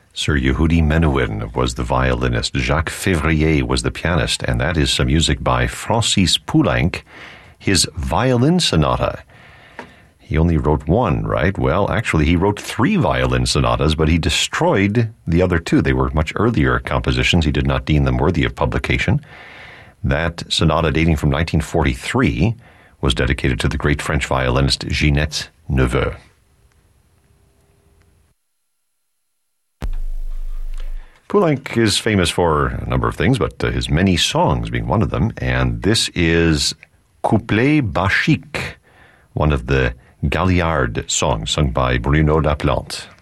Sir Yehudi Menuhin was the violinist. Jacques Février was the pianist, and that is some music by Francis Poulenc, his violin sonata. He only wrote one, right? Well, actually, he wrote 3 violin sonatas, but he destroyed the other 2. They were much earlier compositions. He did not deem them worthy of publication. That sonata, dating from 1943, was dedicated to the great French violinist Ginette Neveu. Poulenc is famous for a number of things, but his many songs being one of them, and this is Couplet Bachique, one of the Galliard songs sung by Bruno Laplante.